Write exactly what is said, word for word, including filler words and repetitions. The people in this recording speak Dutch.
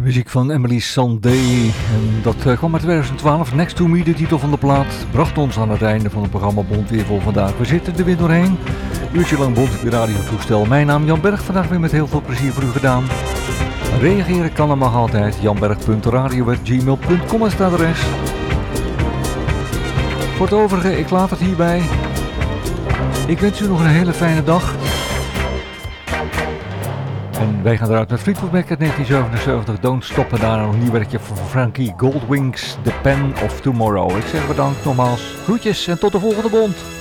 Muziek van Emily Sandé. En dat uh, kwam uit twintig twaalf. Next to Me, de titel van de plaat, bracht ons aan het einde van het programma Bond weer voor vandaag. We zitten er weer doorheen. Uurtje lang Bond op je radiotoestel. Mijn naam Jan Berg, vandaag weer met heel veel plezier voor u gedaan. Reageren kan en mag altijd. janberg punt radio at gmail punt com is het adres. Voor het overige, ik laat het hierbij. Ik wens u nog een hele fijne dag. En wij gaan eruit met Fleetwood Mac uit negentien zevenenzeventig. Don't Stop. En daarna nog een nieuw werkje van Frankie Goldwings, The Pen of Tomorrow. Ik zeg bedankt nogmaals. Groetjes en tot de volgende Bond.